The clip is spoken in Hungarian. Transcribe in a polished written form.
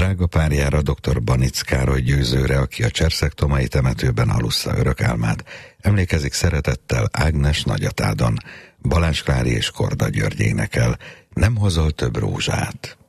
Drága párjára, dr. Banic Károly győzőre, aki a Cserszeg-Tomai temetőben alussza örök álmát, emlékezik szeretettel Ágnes Nagyatádon. Balázs Klári és Korda György énekel. Nem hozol több rózsát.